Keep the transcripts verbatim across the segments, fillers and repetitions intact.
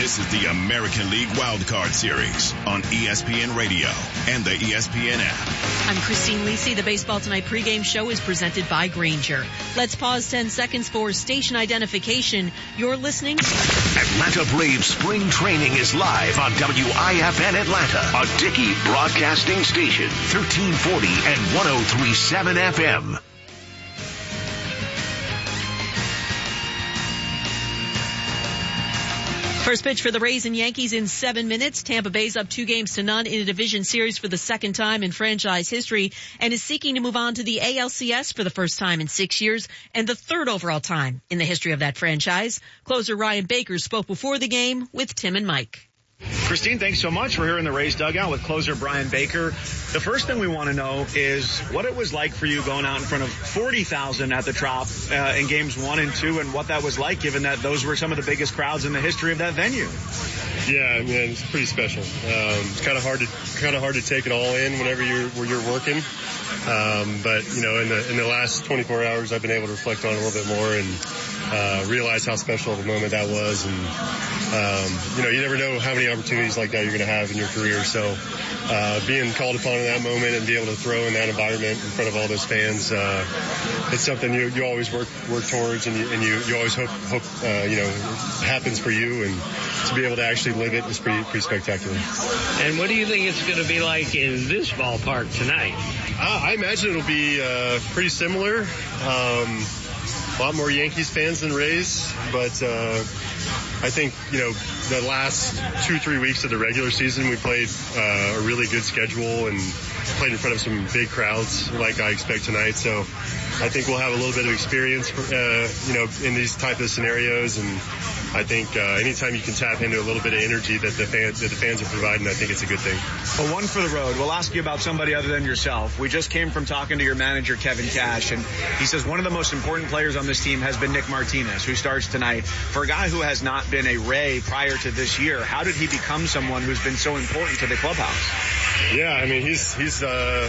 This is the American League Wildcard Series on E S P N Radio and the E S P N app. I'm Christine Lisi. The Baseball Tonight pregame show is presented by Grainger. Let's pause ten seconds for station identification. You're listening. Atlanta Braves spring training is live on W I F N Atlanta, a Dickey broadcasting station, thirteen forty and one oh three point seven F M. First pitch for the Rays and Yankees in seven minutes. Tampa Bay's up two games to none in a division series for the second time in franchise history and is seeking to move on to the A L C S for the first time in six years and the third overall time in the history of that franchise. Closer Ryan Baker spoke before the game with Tim and Mike. Christine, thanks so much. We're here in the Rays dugout with closer Brian Baker. The first thing we want to know is what it was like for you going out in front of forty thousand at the Trop uh, in games one and two, and what that was like, given that those were some of the biggest crowds in the history of that venue. Yeah, I mean, it's pretty special. Um, it's kind of hard to kind of hard to take it all in whenever you're where you're working. Um, but you know, in the in the last twenty-four hours, I've been able to reflect on it a little bit more and uh, realize how special of a moment that was. And um, you know, you never know how many opportunities like that you're going to have in your career. So uh, being called upon in that moment and be able to throw in that environment in front of all those fans, uh, it's something you you always work work towards, and you and you, you always hope hope uh, you know happens for you, and to be able to actually live it is pretty pretty spectacular. And what do you think it's going to be like in this ballpark tonight? Uh, I imagine it'll be uh, pretty similar. Um, a lot more Yankees fans than Rays, but uh, I think, you know, the last two, three weeks of the regular season, we played uh, a really good schedule and played in front of some big crowds like I expect tonight. So I think we'll have a little bit of experience, uh, you know, in these type of scenarios. And I think uh, anytime you can tap into a little bit of energy that the fans that the fans are providing, I think it's a good thing. Well, one for the road. We'll ask you about somebody other than yourself. We just came from talking to your manager, Kevin Cash, and he says one of the most important players on this team has been Nick Martinez, who starts tonight. For a guy who has not been a Ray prior to this year, how did he become someone who's been so important to the clubhouse? Yeah, I mean, he's he's uh,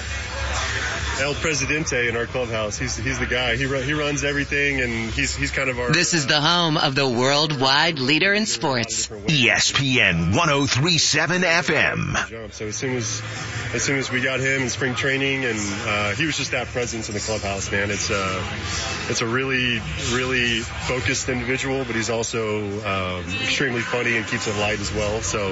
El Presidente in our clubhouse. He's he's the guy. He he runs everything, and he's he's kind of our. This is the home of the worldwide leader in sports. E S P N one oh three point seven F M. So as soon as as soon as we got him in spring training, and uh, he was just that presence in the clubhouse, man. It's uh it's a really really focused individual, but he's also um, extremely funny and keeps it light as well. So um,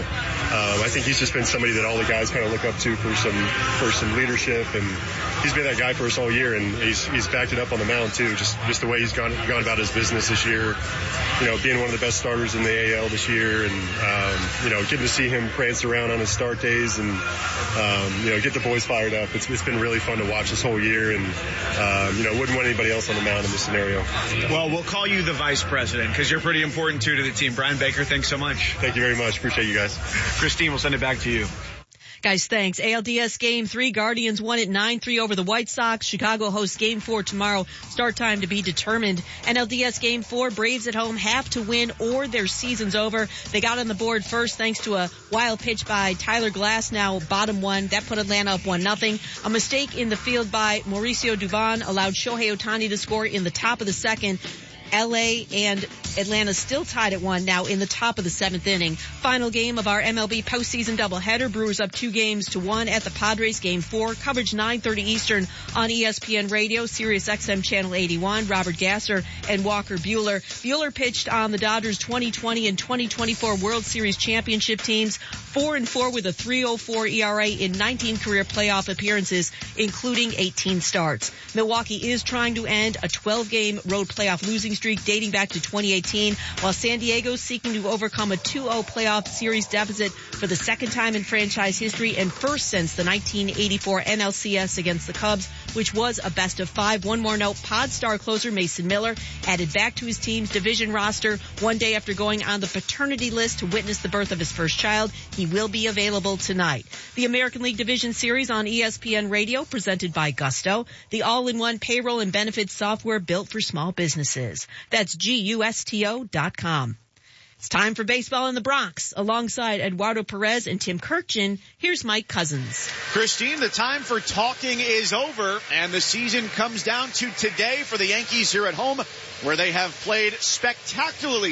I think he's just been somebody that all the guys kind of look up to for some for some leadership, and he's been that guy for us all year, and he's he's backed it up on the mound too. Just just the way he's gone gone about his business this year, you know, being one of the best starters in the A L this year, and um, you know, getting to see him prance around on his start days, and um, you know, get the boys fired up. It's it's been really fun to watch this whole year, and um, you know, wouldn't want anybody else on the mound in this scenario. Well, we'll call you the vice president because you're pretty important too to the team. Brian Baker, thanks so much. Thank you very much. Appreciate you guys. Christine, we'll send it back to you. Guys, thanks. A L D S Game three, Guardians won at nine three over the White Sox. Chicago hosts Game four tomorrow. Start time to be determined. N L D S Game four, Braves at home have to win or their season's over. They got on the board first thanks to a wild pitch by Tyler Glass, now bottom one. That put Atlanta up one nothing. A mistake in the field by Mauricio Dubon allowed Shohei Ohtani to score in the top of the second. L A and Atlanta still tied at one now in the top of the seventh inning. Final game of our M L B postseason doubleheader. Brewers up two games to one at the Padres. Game four. Coverage nine thirty Eastern on E S P N Radio, Sirius X M Channel eighty-one. Robert Gasser and Walker Buehler. Buehler pitched on the Dodgers twenty twenty and twenty twenty-four World Series championship teams. Four and four with a three oh four E R A in nineteen career playoff appearances, including eighteen starts. Milwaukee is trying to end a twelve game road playoff losing streak dating back to twenty eighteen, while San Diego seeking to overcome a two oh playoff series deficit for the second time in franchise history and first since the nineteen eighty-four N L C S against the Cubs, which was a best of five. One more note, Pod star closer Mason Miller added back to his team's division roster one day after going on the paternity list to witness the birth of his first child. He will be available tonight. The American League Division Series on E S P N Radio, presented by Gusto, the all-in-one payroll and benefits software built for small businesses. That's G U S T O dot com. It's time for baseball in the Bronx. Alongside Eduardo Perez and Tim Kirchin, here's Mike Cousins. Christine, the time for talking is over, and the season comes down to today for the Yankees here at home, where they have played spectacularly